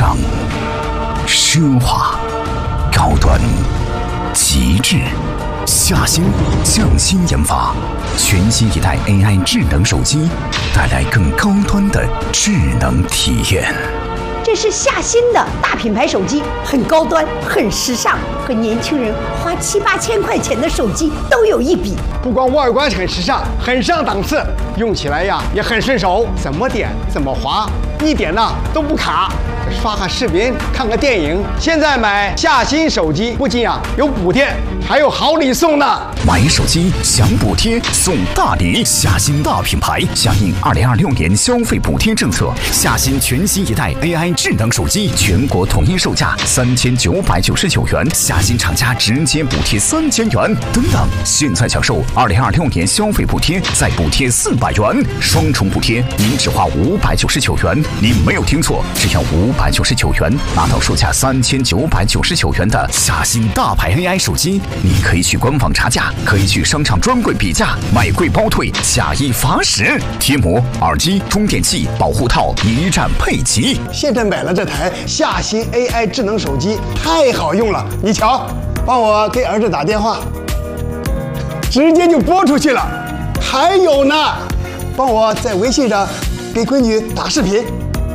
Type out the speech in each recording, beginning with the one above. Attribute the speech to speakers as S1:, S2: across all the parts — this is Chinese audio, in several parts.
S1: 尚、奢华、高端、极致。夏新匠心研发全新一代 AI 智能手机，带来更高端的智能体验。
S2: 这是夏新的大品牌手机，很高端，很时尚，和年轻人花7、8千块钱的手机都有一比。
S3: 不光外观很时尚，很上档次，用起来呀也很顺手，怎么点怎么滑，一点呢都不卡。刷个视频，看个电影，现在买夏新手机不仅有补贴，还有好礼送呢。
S1: 买手机享补贴送大礼，夏新大品牌响应2026年消费补贴政策，夏新全新一代 AI 智能手机全国统一售价3999元，夏新厂家直接补贴3000元。等等，现在享受2026年消费补贴，再补贴400元，双重补贴，您只花599元。您没有听错，只要599元拿到售价3999元的夏新大牌 AI 手机。你可以去官网查价，可以去商场专柜比价，买贵包退，假一罚10，贴膜、耳机、充电器、保护套一站配齐。
S3: 现在买了这台夏新 AI 智能手机，太好用了。你瞧，帮我给儿子打电话，直接就拨出去了。还有呢，帮我在微信上给闺女打视频。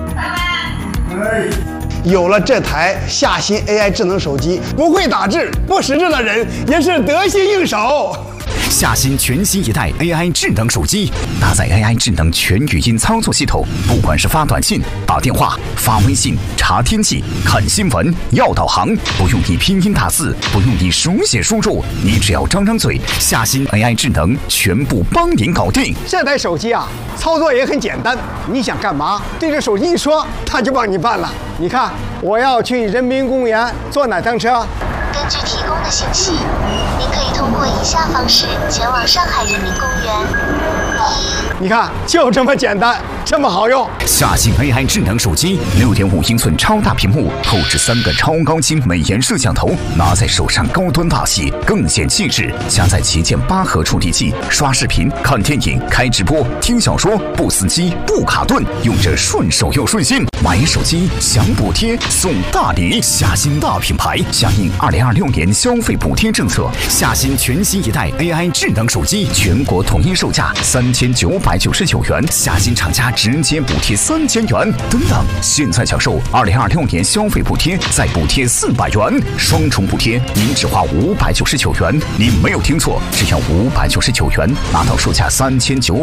S3: 有了这台夏新 AI 智能手机，不会打字、不识字的人也是得心应手。
S1: 夏新全新一代 AI 智能手机，搭载 AI 智能全语音操作系统，不管是发短信、打电话、发微信、查天气、看新闻、要导航，不用你拼音打字，不用你手写输入，你只要张张嘴，夏新 AI 智能全部帮您搞定。
S3: 这台手机操作也很简单，你想干嘛，对着手机一说，它就帮你办了。你看，我要去人民公园坐哪趟车？
S4: 根据提供的信息，您可以通过以下方式前往上海人民公园。
S3: 你看，就这么简单，这么好用。
S1: 夏新 AI 智能手机，6.5英寸超大屏幕，后置3个超高清美颜摄像头，拿在手上高端大气，更显气质。加载旗舰8核处理器，刷视频、看电影、开直播、听小说，不死机、不卡顿，用着顺手又顺心。买手机享补贴送大礼，夏新大品牌响应2026年消费补贴政策，夏新全新一代 AI 智能手机全国统一售价3999元，夏新厂家直接补贴3000元。等等，现在享受2026年消费补贴，再补贴400元，双重补贴，您只花599元。您没有听错，只要599元拿到售价3999